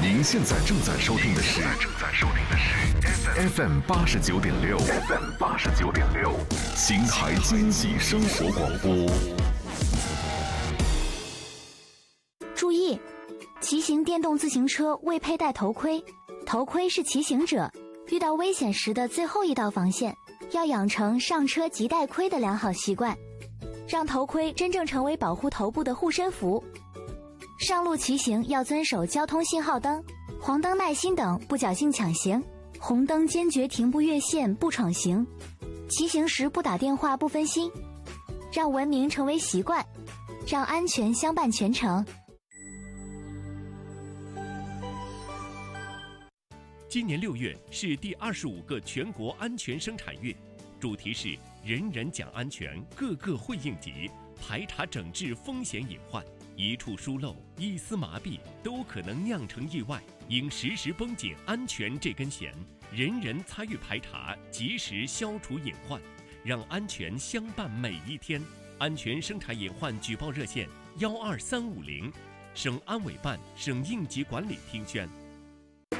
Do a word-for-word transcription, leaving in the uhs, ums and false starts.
您现在正在收听的是正在收听的是 F M 八十九点六 F M 八十九点六秦台经济生活广播。 注意，骑行电动自行车未佩戴头盔，头盔是骑行者遇到危险时的最后一道防线，要养成上车即戴盔的良好习惯，让头盔真正成为保护头部的护身符。上路骑行要遵守交通信号灯、黄灯耐心等，不侥幸抢行；红灯坚决停不越线、不闯行。骑行时不打电话、不分心，让文明成为习惯，让安全相伴全程。 今年六月是第二十五个全国安全生产月，主题是人人讲安全，个个会应急，排查整治风险隐患。一处疏漏、一丝麻痹都可能酿成意外，应时时绷紧安全这根弦，人人参与排查，及时消除隐患，让安全相伴每一天。安全生产隐患举报热线：幺二三五零，省安委办、省应急管理厅宣。